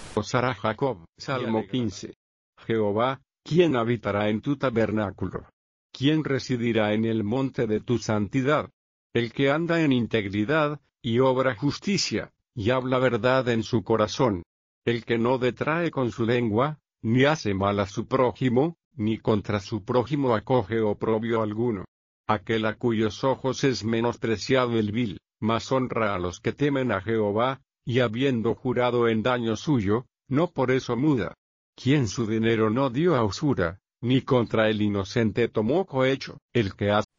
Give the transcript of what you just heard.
Osará Jacob. Salmo 15. Jehová, ¿quién habitará en tu tabernáculo? ¿Quién residirá en el monte de tu santidad? El que anda en integridad, y obra justicia, y habla verdad en su corazón. El que no detrae con su lengua, ni hace mal a su prójimo, ni contra su prójimo acoge oprobio alguno. Aquel a cuyos ojos es menospreciado el vil, mas honra a los que temen a Jehová, y habiendo jurado en daño suyo, no por eso muda. Quien su dinero no dio a usura, ni contra el inocente tomó cohecho. El que hace